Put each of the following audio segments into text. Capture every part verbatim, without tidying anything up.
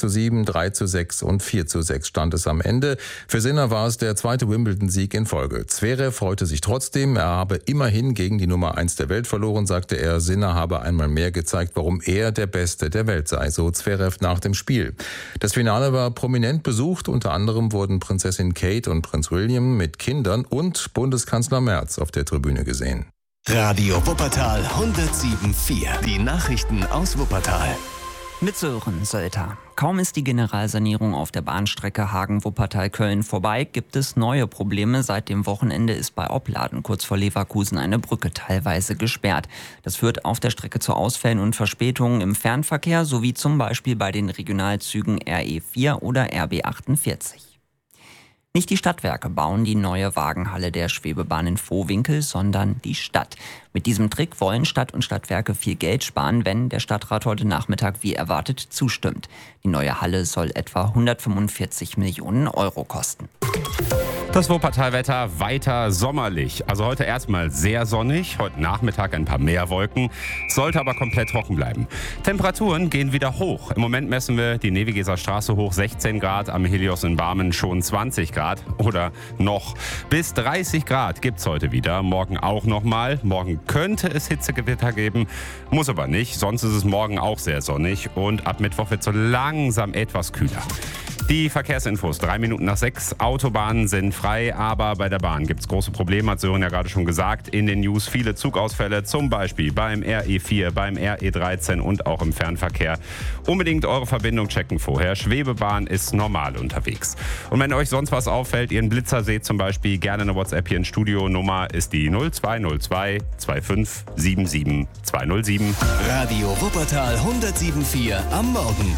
zu sieben, drei zu sechs und vier zu sechs stand es am Ende. Für Sinner war es der zweite Wimbledon-Sieg in Folge. Zverev freute sich trotzdem, er habe immerhin gegen die Nummer eins der Welt verloren, sagte er. Sinner habe einmal mehr gezeigt, warum er der Beste der Welt sei, so Zverev nach dem Spiel. Das Finale war prominent besucht, unter anderem wurden Prinzessin Kate und Prinz William mit Kindern und Bundeskanzler Merz auf der Tribüne gesehen. Radio Wuppertal hundertsieben Komma vier. Die Nachrichten aus Wuppertal. Mit Sören Sölter. Kaum ist die Generalsanierung auf der Bahnstrecke Hagen-Wuppertal-Köln vorbei, gibt es neue Probleme. Seit dem Wochenende ist bei Opladen kurz vor Leverkusen eine Brücke teilweise gesperrt. Das führt auf der Strecke zu Ausfällen und Verspätungen im Fernverkehr, sowie zum Beispiel bei den Regionalzügen R E vier oder R B achtundvierzig. Nicht die Stadtwerke bauen die neue Wagenhalle der Schwebebahn in Vohwinkel, sondern die Stadt. Mit diesem Trick wollen Stadt und Stadtwerke viel Geld sparen, wenn der Stadtrat heute Nachmittag wie erwartet zustimmt. Die neue Halle soll etwa hundertfünfundvierzig Millionen Euro kosten. Das Wuppertal-Wetter weiter sommerlich. Also heute erstmal sehr sonnig, heute Nachmittag ein paar mehr Wolken, sollte aber komplett trocken bleiben. Temperaturen gehen wieder hoch. Im Moment messen wir die Nevigeser Straße hoch sechzehn Grad, am Helios in Barmen schon zwanzig Grad oder noch. Bis dreißig Grad gibt's heute wieder, morgen auch nochmal. Morgen könnte es Hitzegewitter geben, muss aber nicht, sonst ist es morgen auch sehr sonnig und ab Mittwoch wird es so langsam etwas kühler. Die Verkehrsinfos, drei Minuten nach sechs. Autobahnen sind frei, aber bei der Bahn gibt es große Probleme, hat Sören ja gerade schon gesagt. In den News viele Zugausfälle, zum Beispiel beim R E vier, beim R E dreizehn und auch im Fernverkehr. Unbedingt eure Verbindung checken vorher. Schwebebahn ist normal unterwegs. Und wenn euch sonst was auffällt, ihr einen Blitzer seht zum Beispiel, gerne eine WhatsApp hier ins Studio. Nummer ist die null zwei null zwei zwei fünf sieben sieben zwei null sieben. Radio Wuppertal hundertsieben Komma vier am Morgen.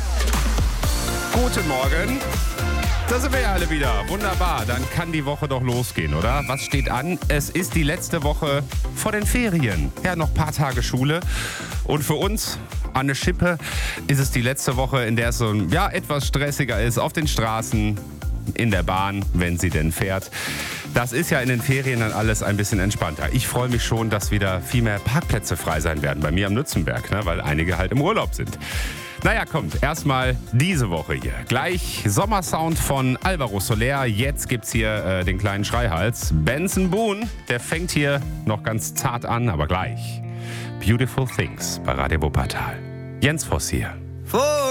Guten Morgen. Da sind wir ja alle wieder. Wunderbar. Dann kann die Woche doch losgehen, oder? Was steht an? Es ist die letzte Woche vor den Ferien. Ja, noch ein paar Tage Schule. Und für uns an der Schippe ist es die letzte Woche, in der es so ja, etwas stressiger ist. Auf den Straßen, in der Bahn, wenn sie denn fährt. Das ist ja in den Ferien dann alles ein bisschen entspannter. Ich freue mich schon, dass wieder viel mehr Parkplätze frei sein werden bei mir am Nützenberg, ne? Weil einige halt im Urlaub sind. Naja, kommt, erstmal diese Woche hier. Gleich Sommersound von Alvaro Soler. Jetzt gibt's hier äh, den kleinen Schreihals. Benson Boone, der fängt hier noch ganz zart an, aber gleich. Beautiful Things bei Radio Wuppertal. Jens Voss hier.